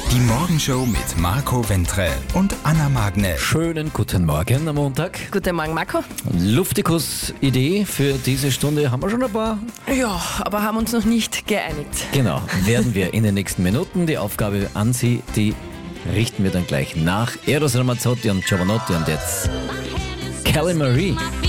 Die Morgenshow mit Marco Ventre und Anna Magnet. Schönen guten Morgen am Montag. Guten Morgen, Marco. Luftikus-Idee für diese Stunde haben wir schon ein paar. Ja, aber haben uns noch nicht geeinigt. Genau, werden wir in den nächsten Minuten. Die Aufgabe an Sie, die richten wir dann gleich nach. Eros Ramazzotti und Giovanotti und jetzt Kelly Marie.